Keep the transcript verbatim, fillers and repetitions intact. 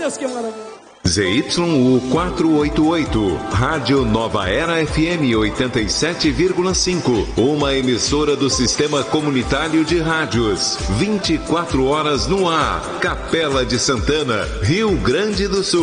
Deus, que maravilha. Z Y U quatrocentos e oitenta e oito, Rádio Nova Era F M oitenta e sete vírgula cinco, uma emissora do Sistema Comunitário de Rádios, vinte e quatro horas no ar, Capela de Santana, Rio Grande do Sul.